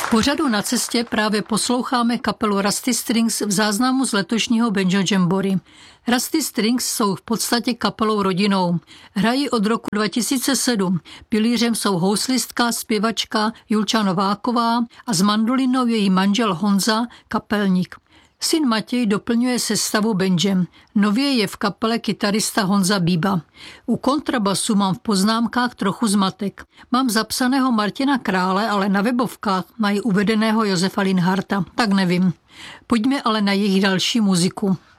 Pořadu Na cestě právě posloucháme kapelu Rusty Strings v záznamu z letošního Banjo Jamboree. Rusty Strings jsou v podstatě kapelou rodinou. Hrají od roku 2007. Pilířem jsou houslistka, zpěvačka Julča Nováková a s mandolinou její manžel Honza, kapelník. Syn Matěj doplňuje sestavu bandem. Nově je v kapele kytarista Honza Bíba. U kontrabasu mám v poznámkách trochu zmatek. Mám zapsaného Martina Krále, ale na webovkách mají uvedeného Josefa Linharta. Tak nevím. Pojďme ale na jejich další muziku.